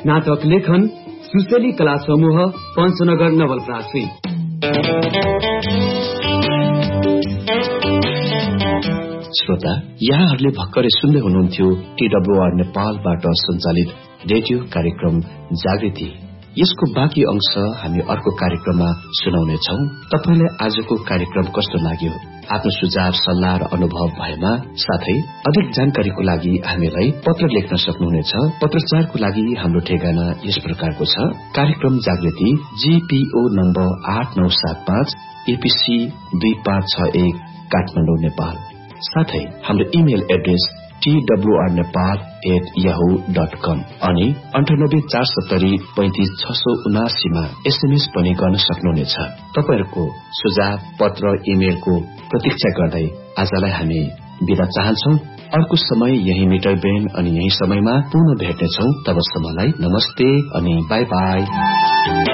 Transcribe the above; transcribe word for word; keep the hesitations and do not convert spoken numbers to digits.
स्नातक लेखन सुशेली कला समूह पञ्चनगर नवलपरासी। श्रोता, यहाँहरूले भर्खरै सुन्दै हुनुहुन्थ्यो टीडब्ल्यूआर नेपालबाट सञ्चालित रेडियो कार्यक्रम जागृति। यसको बाँकी अंश हामी अर्को कार्यक्रममा सुनाउनेछौं। तपाईलाई आजको कार्यक्रम कस्तो लाग्यो? आफ्नो सुझाव सल्लाह र अनुभव भएमा साथै अधिक जानकारीको लागि हामीलाई पत्र लेख्न सक्नुहुनेछ। पत्रचारको लागि हाम्रो ठेगाना यस प्रकारको छ। कार्यक्रम जागृति जीपीओ नम्बर आठ नौ सात पाँच एपीसी दुई पाँच छ एक काठमाडौँ नेपाल। साथै हाम्रो email address TWR Nepal at Yahoo dot कम अनि अन्ठानब्बे चार सत्तरी पैंतिस छ सौ उनासीमा एसएमएस पनि गर्न सक्नुहुनेछ। तपाईहरूको सुझाव पत्र इमेलको प्रतीक्षा गर्दै आजलाई हामी बिदा चाहन्छौं। अर्को समय यही मिटर बेन अनि यही समयमा पुनः भेट्नेछौं। तबसम्मलाई नमस्ते अनि बाई बाई।